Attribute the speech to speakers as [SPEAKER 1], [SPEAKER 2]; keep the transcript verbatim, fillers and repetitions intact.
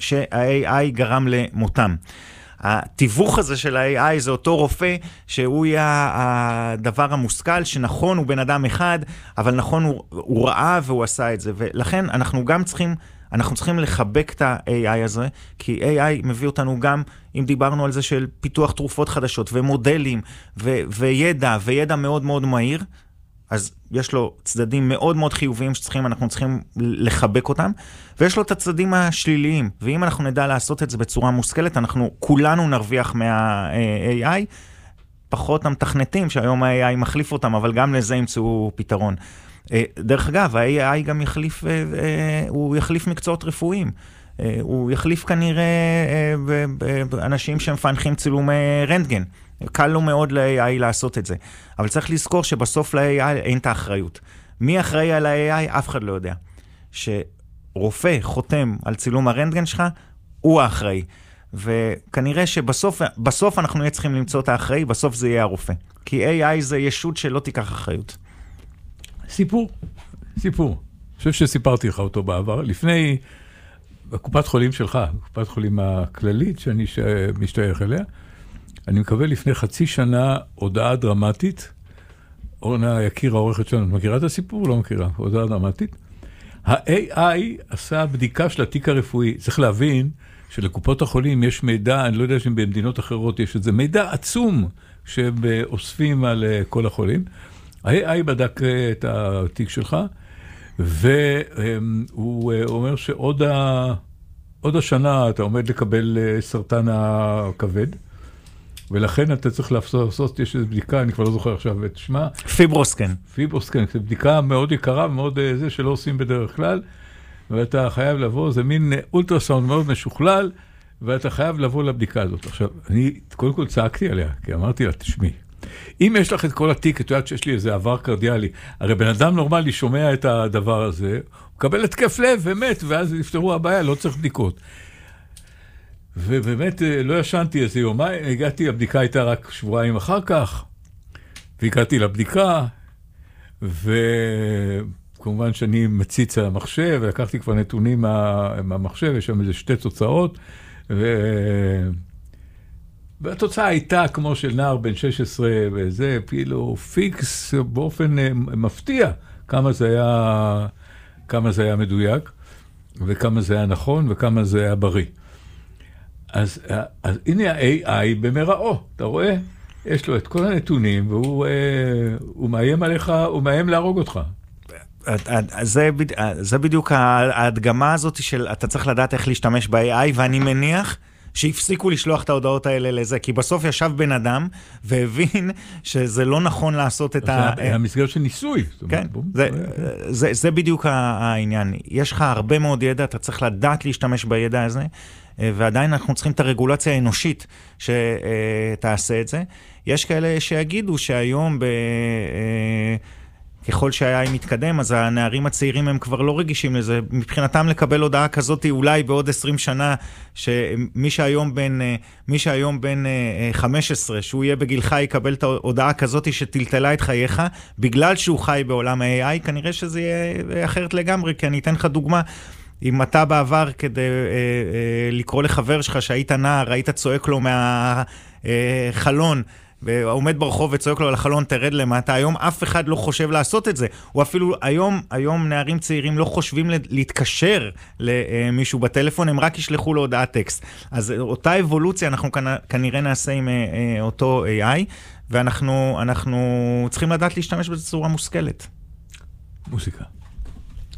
[SPEAKER 1] שה-איי איי גרם למותם. התיווך הזה של ה-איי איי זה אותו רופא שהוא יהיה הדבר המושכל, שנכון הוא בן אדם אחד, אבל נכון הוא, הוא ראה והוא עשה את זה, ולכן אנחנו גם צריכים, אנחנו צריכים לחבק את ה-איי איי הזה, כי איי איי מביא אותנו גם, אם דיברנו על זה של פיתוח תרופות חדשות ומודלים ו- וידע, וידע מאוד מאוד מהיר, אז יש לו צדדים מאוד מאוד חיוביים שצריכים, אנחנו צריכים לחבק אותם, ויש לו את הצדדים השליליים, ואם אנחנו נדע לעשות את זה בצורה מושכלת, אנחנו כולנו נרוויח מה-איי איי, פחות המתכנתים, שהיום ה-איי איי מחליף אותם, אבל גם לזה ימצאו פתרון. דרך אגב, ה-איי איי גם יחליף, הוא יחליף מקצועות רפואיים, הוא יחליף כנראה אנשים שמפענחים צילומי רנטגן, קל לו מאוד ל-איי איי לעשות את זה. אבל צריך לזכור שבסוף ל-איי איי אין את האחריות. מי אחראי על ה-איי איי? אף אחד לא יודע. שרופא חותם על צילום הרנטגן שלך, הוא האחראי. וכנראה שבסוף בסוף אנחנו נהיה צריכים למצוא את האחראי, בסוף זה יהיה הרופא. כי איי איי זה ישות שלא תיקח אחריות.
[SPEAKER 2] סיפור, סיפור. אני חושב שסיפרתי לך אותו בעבר. לפני, בקופת חולים שלך, קופת חולים הכללית שאני משתייך אליה, אני מקווה לפני חצי שנה הודעה דרמטית, אורנה יקיר העורכת שלנו, מכירה את הסיפור? לא מכירה, הודעה דרמטית. ה-איי איי עשה בדיקה של התיק הרפואי, צריך להבין שלקופות החולים יש מידע, אני לא יודע שאם במדינות אחרות יש את זה, מידע עצום שאוספים על כל החולים. ה-איי איי בדק את התיק שלך, והוא אומר שעוד ה... עוד השנה אתה עומד לקבל סרטן הכבד, ולכן אתה צריך לעשות, יש איזו בדיקה, אני כבר לא זוכר עכשיו את שמה.
[SPEAKER 1] פיברוסקן.
[SPEAKER 2] פיברוסקן, זו בדיקה מאוד יקרה, מאוד זה שלא עושים בדרך כלל, ואתה חייב לבוא, זה מין אולטרסאונד מאוד משוכלל, ואתה חייב לבוא לבדיקה הזאת. עכשיו, אני קודם כל צעקתי עליה, כי אמרתי לה, תשמעי, אם יש לך את כל התיק, את יודעת שיש לי איזה עבר קרדיאלי, הרי בן אדם נורמלי שומע את הדבר הזה, הוא מקבל התקף לב ומת, ואז יפתרו הבעיה, לא צריך בדיקות. ובאמת לא ישנתי איזה יומיים, הגעתי, הבדיקה הייתה רק שבועיים אחר כך, והגעתי לבדיקה, וכמובן שאני מציץ על המחשב, ולקחתי כבר נתונים מה, מהמחשב, יש שם איזה שתי תוצאות, ו... והתוצאה הייתה כמו של נער בן שש עשרה, וזה כאילו פיקס באופן מפתיע, כמה זה היה, כמה זה היה מדויק, וכמה זה היה נכון, וכמה זה היה בריא. אז, אז הנה ה-איי איי במראו, אתה רואה? יש לו את כל הנתונים, והוא הוא מאיים עליך, הוא מאיים להרוג אותך.
[SPEAKER 1] זה, זה בדיוק ההדגמה הזאת של אתה צריך לדעת איך להשתמש ב-איי איי, ואני מניח שהפסיקו לשלוח את ההודעות האלה לזה, כי בסוף ישב בן אדם והבין שזה לא נכון לעשות את ה...
[SPEAKER 2] זה המסגרת של ניסוי.
[SPEAKER 1] כן, זה, זה, זה בדיוק העניין. יש לך הרבה מאוד ידע, אתה צריך לדעת להשתמש בידע הזה, ועדיין אנחנו צריכים את הרגולציה האנושית שתעשה את זה. יש כאלה שיגידו שהיום ב... ככל שהיה מתקדם, אז הנערים הצעירים הם כבר לא רגישים לזה. מבחינתם לקבל הודעה כזאת, אולי בעוד עשרים שנה, שמי שהיום בין, מי שהיום בין חמש עשרה, שהוא יהיה בגילך, יקבל את ההודעה כזאת שטלטלה את חייך, בגלל שהוא חי בעולם ה-איי איי, כנראה שזה יהיה אחרת לגמרי, כי אני אתן לך דוגמה, אם אתה בעבר כדי אה, אה, לקרוא לחבר שלך שהיית נער, היית צועק לו מהחלון, ועומד ברחוב וצועק לו על החלון, תרד למטה, היום אף אחד לא חושב לעשות את זה. הוא אפילו, היום, היום נערים צעירים לא חושבים להתקשר למישהו בטלפון, הם רק ישלחו לו הודעת טקסט. אז אותה אבולוציה אנחנו כנראה נעשה עם אותו איי איי, ואנחנו אנחנו צריכים לדעת להשתמש בצורה מושכלת.
[SPEAKER 2] מוזיקה.